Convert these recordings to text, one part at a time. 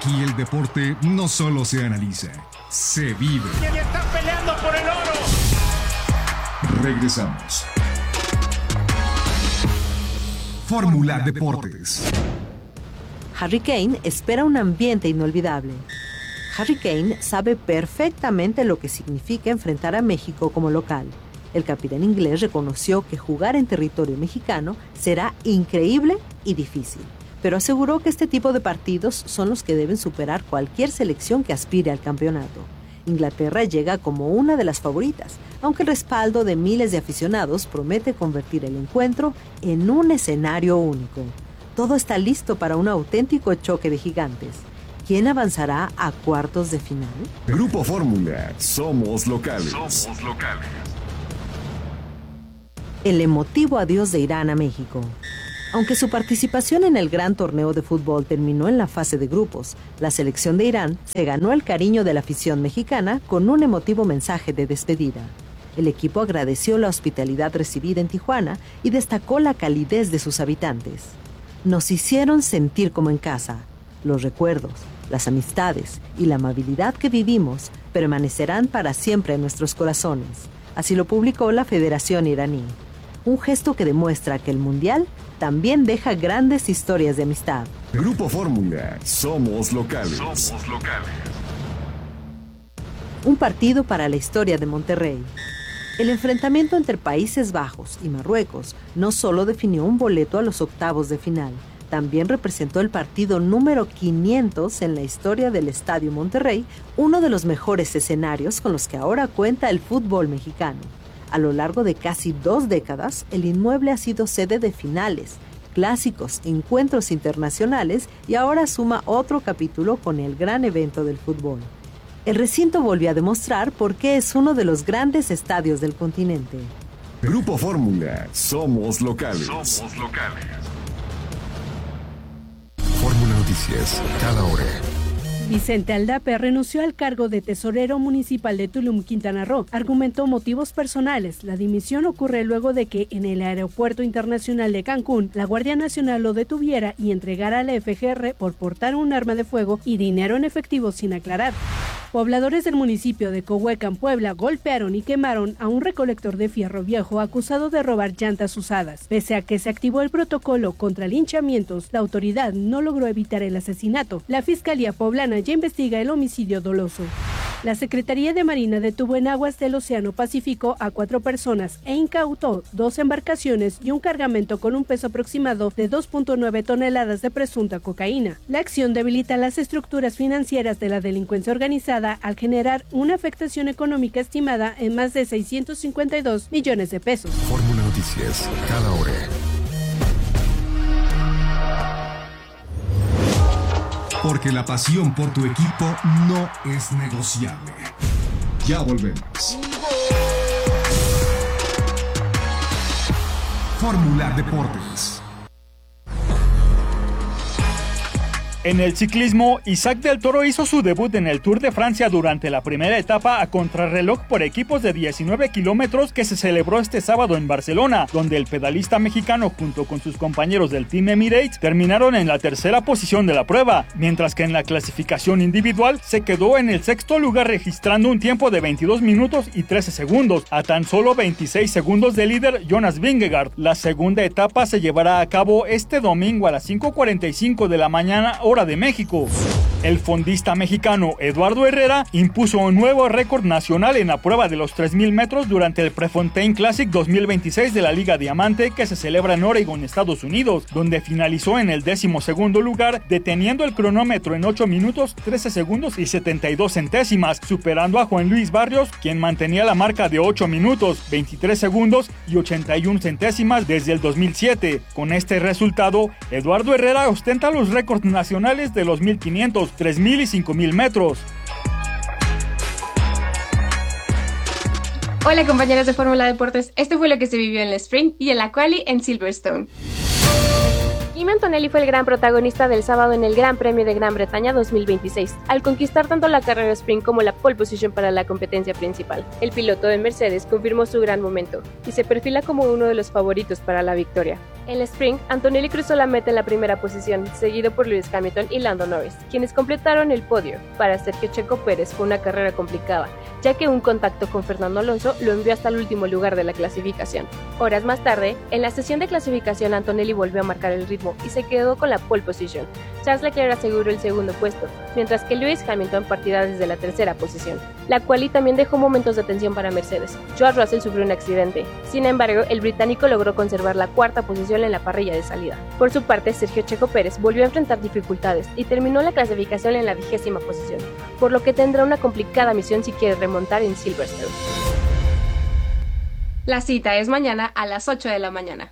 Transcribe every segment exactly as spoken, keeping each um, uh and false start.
Aquí el deporte no solo se analiza, se vive. ¡Y están peleando por el oro! Regresamos. Fórmula Deportes. Harry Kane espera un ambiente inolvidable. Harry Kane sabe perfectamente lo que significa enfrentar a México como local. El capitán inglés reconoció que jugar en territorio mexicano será increíble y difícil, pero aseguró que este tipo de partidos son los que deben superar cualquier selección que aspire al campeonato. Inglaterra llega como una de las favoritas, aunque el respaldo de miles de aficionados promete convertir el encuentro en un escenario único. Todo está listo para un auténtico choque de gigantes. ¿Quién avanzará a cuartos de final? Grupo Fórmula, somos locales. Somos locales. El emotivo adiós de Irán a México. Aunque su participación en el gran torneo de fútbol terminó en la fase de grupos, la selección de Irán se ganó el cariño de la afición mexicana con un emotivo mensaje de despedida. El equipo agradeció la hospitalidad recibida en Tijuana y destacó la calidez de sus habitantes. Nos hicieron sentir como en casa. Los recuerdos, las amistades y la amabilidad que vivimos permanecerán para siempre en nuestros corazones. Así lo publicó la Federación Iraní. Un gesto que demuestra que el Mundial también deja grandes historias de amistad. Grupo Fórmula, somos locales. Somos locales. Un partido para la historia de Monterrey. El enfrentamiento entre Países Bajos y Marruecos no solo definió un boleto a los octavos de final, también representó el partido número quinientos en la historia del Estadio Monterrey, uno de los mejores escenarios con los que ahora cuenta el fútbol mexicano. A lo largo de casi dos décadas, el inmueble ha sido sede de finales, clásicos, encuentros internacionales y ahora suma otro capítulo con el gran evento del fútbol. El recinto volvió a demostrar por qué es uno de los grandes estadios del continente. Grupo Fórmula, somos locales. Somos locales. Fórmula Noticias, cada hora. Vicente Aldape renunció al cargo de tesorero municipal de Tulum, Quintana Roo. Argumentó motivos personales. La dimisión ocurre luego de que en el Aeropuerto Internacional de Cancún, la Guardia Nacional lo detuviera y entregara a la F G R por portar un arma de fuego y dinero en efectivo sin aclarar. Pobladores del municipio de Cohuecan, Puebla, golpearon y quemaron a un recolector de fierro viejo acusado de robar llantas usadas. Pese a que se activó el protocolo contra linchamientos, la autoridad no logró evitar el asesinato. La Fiscalía Poblana ya investiga el homicidio doloso. La Secretaría de Marina detuvo en aguas del Océano Pacífico a cuatro personas e incautó dos embarcaciones y un cargamento con un peso aproximado de dos punto nueve toneladas de presunta cocaína. La acción debilita las estructuras financieras de la delincuencia organizada al generar una afectación económica estimada en más de seiscientos cincuenta y dos millones de pesos. Fórmula Noticias, cada hora. Porque la pasión por tu equipo no es negociable. Ya volvemos. Fórmula Deportes. En el ciclismo, Isaac del Toro hizo su debut en el Tour de Francia durante la primera etapa a contrarreloj por equipos de diecinueve kilómetros que se celebró este sábado en Barcelona, donde el pedalista mexicano junto con sus compañeros del Team Emirates terminaron en la tercera posición de la prueba, mientras que en la clasificación individual se quedó en el sexto lugar registrando un tiempo de veintidós minutos y trece segundos, a tan solo veintiséis segundos del líder Jonas Vingegaard. La segunda etapa se llevará a cabo este domingo a las cinco cuarenta y cinco de la mañana, hora de México. El fondista mexicano Eduardo Herrera impuso un nuevo récord nacional en la prueba de los tres mil metros durante el Prefontaine Classic dos mil veintiséis de la Liga Diamante que se celebra en Oregon, Estados Unidos, donde finalizó en el décimo segundo lugar, deteniendo el cronómetro en ocho minutos, trece segundos y setenta y dos centésimas, superando a Juan Luis Barrios, quien mantenía la marca de ocho minutos, veintitrés segundos y ochenta y una centésimas desde el dos mil siete. Con este resultado, Eduardo Herrera ostenta los récords nacionales de los mil quinientos, tres mil y cinco mil metros. Hola compañeros de Fórmula Deportes, esto fue lo que se vivió en el sprint y en la quali en Silverstone. Y Kimi Antonelli fue el gran protagonista del sábado en el Gran Premio de Gran Bretaña dos mil veintiséis, al conquistar tanto la carrera sprint como la pole position para la competencia principal. El piloto de Mercedes confirmó su gran momento y se perfila como uno de los favoritos para la victoria. En el sprint, Antonelli cruzó la meta en la primera posición, seguido por Lewis Hamilton y Lando Norris, quienes completaron el podio. Para Sergio Checo Pérez fue una carrera complicada, ya que un contacto con Fernando Alonso lo envió hasta el último lugar de la clasificación. Horas más tarde, en la sesión de clasificación, Antonelli volvió a marcar el ritmo y se quedó con la pole position. Charles Leclerc aseguró el segundo puesto, mientras que Lewis Hamilton partirá desde la tercera posición. La quali también dejó momentos de tensión para Mercedes. George Russell sufrió un accidente. Sin embargo, el británico logró conservar la cuarta posición en la parrilla de salida. Por su parte, Sergio Checo Pérez volvió a enfrentar dificultades y terminó la clasificación en la vigésima posición, por lo que tendrá una complicada misión si quiere remontar en Silverstone. La cita es mañana a las ocho de la mañana.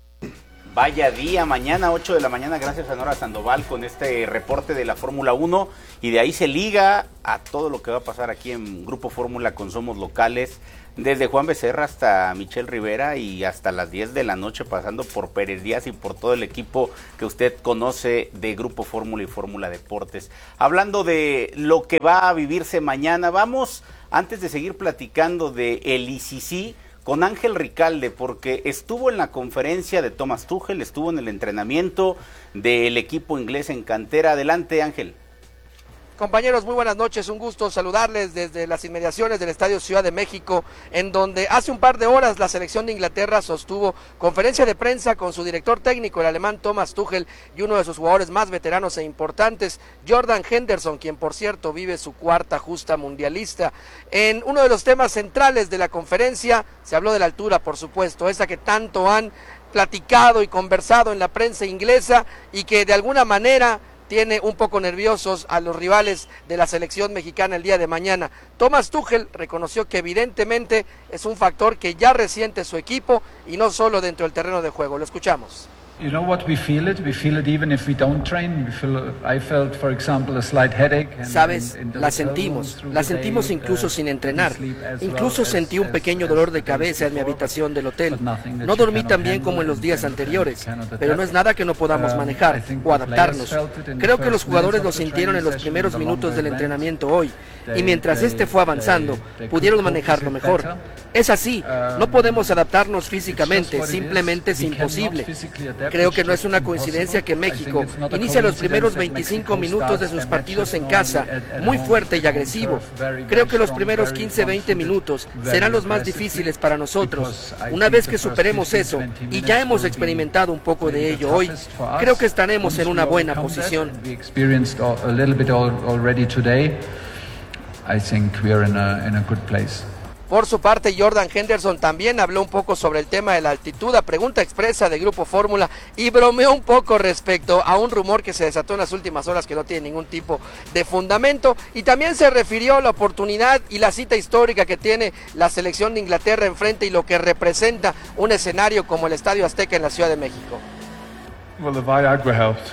Vaya día, mañana ocho de la mañana, gracias a Nora Sandoval con este reporte de la Fórmula uno, y de ahí se liga a todo lo que va a pasar aquí en Grupo Fórmula con Somos Locales, desde Juan Becerra hasta Michelle Rivera y hasta las diez de la noche, pasando por Pérez Díaz y por todo el equipo que usted conoce de Grupo Fórmula y Fórmula Deportes. Hablando de lo que va a vivirse mañana, vamos, antes de seguir platicando de el I C C, con Ángel Ricalde, porque estuvo en la conferencia de Thomas Tuchel, estuvo en el entrenamiento del equipo inglés en cantera. Adelante, Ángel. Compañeros, muy buenas noches, un gusto saludarles desde las inmediaciones del Estadio Ciudad de México, en donde hace un par de horas la selección de Inglaterra sostuvo conferencia de prensa con su director técnico, el alemán Thomas Tuchel, y uno de sus jugadores más veteranos e importantes, Jordan Henderson, quien por cierto vive su cuarta justa mundialista. En uno de los temas centrales de la conferencia se habló de la altura, por supuesto, esa que tanto han platicado y conversado en la prensa inglesa y que de alguna manera tiene un poco nerviosos a los rivales de la selección mexicana el día de mañana. Thomas Tuchel reconoció que evidentemente es un factor que ya resiente su equipo y no solo dentro del terreno de juego. Lo escuchamos. You know what, we feel it, we feel it even if we don't train. We feel, I felt, for example, a slight headache. Sabes, la sentimos, la sentimos incluso sin entrenar. Incluso sentí un pequeño dolor de cabeza en mi habitación del hotel. No dormí tan bien como en los días anteriores, pero no es nada que no podamos manejar o adaptarnos. Creo que los jugadores lo sintieron en los primeros minutos del entrenamiento hoy, y mientras este fue avanzando, pudieron manejarlo mejor. Es así, no podemos adaptarnos físicamente, simplemente es imposible. Creo que no es una coincidencia que México inicia los primeros veinticinco minutos de sus partidos en casa muy fuerte y agresivo. Creo que los primeros quince a veinte minutos serán los más difíciles para nosotros. Una vez que superemos eso, y ya hemos experimentado un poco de ello hoy, creo que estaremos en una buena posición. Por su parte, Jordan Henderson también habló un poco sobre el tema de la altitud a pregunta expresa de Grupo Fórmula y bromeó un poco respecto a un rumor que se desató en las últimas horas que no tiene ningún tipo de fundamento, y también se refirió a la oportunidad y la cita histórica que tiene la selección de Inglaterra enfrente y lo que representa un escenario como el Estadio Azteca en la Ciudad de México. Well, the Viagra helped.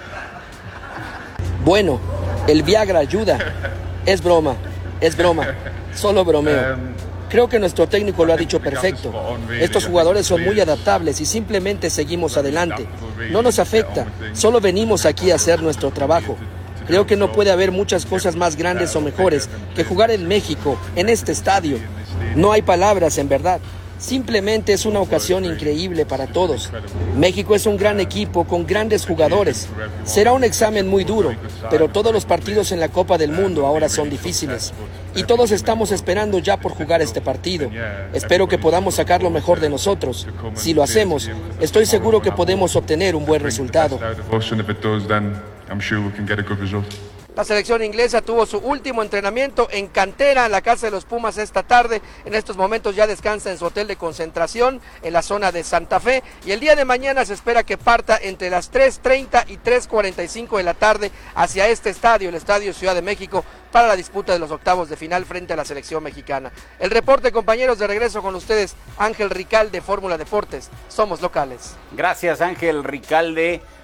Bueno, el Viagra ayuda. Es broma, es broma, solo bromeo. Creo que nuestro técnico lo ha dicho perfecto. Estos jugadores son muy adaptables y simplemente seguimos adelante. No nos afecta, solo venimos aquí a hacer nuestro trabajo. Creo que no puede haber muchas cosas más grandes o mejores que jugar en México, en este estadio. No hay palabras, en verdad. Simplemente es una ocasión increíble para todos. México es un gran equipo con grandes jugadores. Será un examen muy duro, pero todos los partidos en la Copa del Mundo ahora son difíciles. Y todos estamos esperando ya por jugar este partido. Espero que podamos sacar lo mejor de nosotros. Si lo hacemos, estoy seguro que podemos obtener un buen resultado. La selección inglesa tuvo su último entrenamiento en cantera en la casa de los Pumas esta tarde. En estos momentos ya descansa en su hotel de concentración en la zona de Santa Fe, y el día de mañana se espera que parta entre las tres treinta y tres cuarenta y cinco de la tarde hacia este estadio, el Estadio Ciudad de México, para la disputa de los octavos de final frente a la selección mexicana. El reporte, compañeros, de regreso con ustedes, Ángel Ricalde, Fórmula Deportes, Somos Locales. Gracias, Ángel Ricalde.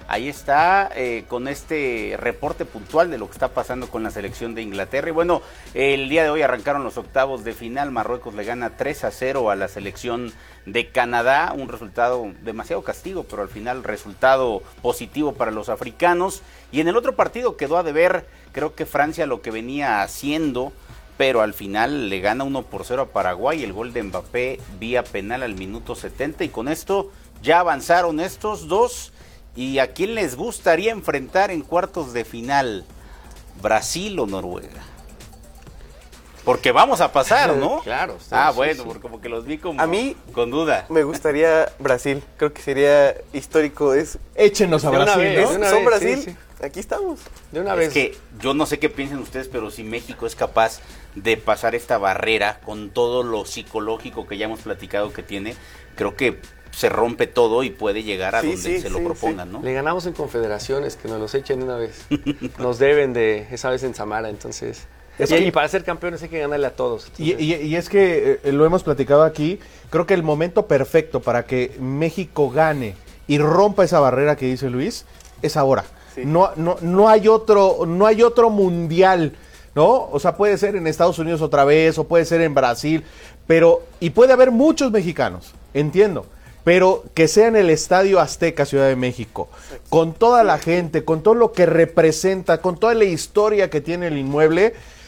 ahí está eh, con este reporte puntual de lo que está pasando con la selección de Inglaterra. Y bueno, el día de hoy arrancaron los octavos de final. Marruecos le gana tres a cero a la selección de Canadá, un resultado demasiado castigo, pero al final resultado positivo para los africanos. Y en el otro partido quedó a deber, creo que Francia lo que venía haciendo, pero al final le gana uno por cero a Paraguay, el gol de Mbappé vía penal al minuto setenta, y con esto ya avanzaron estos dos. ¿Y a quién les gustaría enfrentar en cuartos de final? ¿Brasil o Noruega? Porque vamos a pasar, ¿no? Claro. Sí, ah, sí, bueno, sí. porque como que los vi como a mí con duda. Me gustaría Brasil, creo que sería histórico. Es Échenos a de Brasil, vez, ¿no? ¿no? Son vez, Brasil, sí, sí. Aquí estamos. De una es vez. que yo no sé qué piensen ustedes, pero si México es capaz de pasar esta barrera con todo lo psicológico que ya hemos platicado que tiene, creo que se rompe todo y puede llegar a Sí, donde sí, se sí, lo sí. propongan, ¿no? Le ganamos en confederaciones, que nos los echen una vez. Nos deben de esa vez en Samara, entonces... Es y, que- y para ser campeones hay que ganarle a todos. Y, y- y es que eh, lo hemos platicado aquí, creo que el momento perfecto para que México gane y rompa esa barrera que dice Luis es ahora. Sí. No, no, no hay otro, no hay otro mundial, ¿no? O sea, puede ser en Estados Unidos otra vez, o puede ser en Brasil, pero, y puede haber muchos mexicanos, entiendo. Pero que sea en el Estadio Azteca, Ciudad de México, con toda la gente, con todo lo que representa, con toda la historia que tiene el inmueble,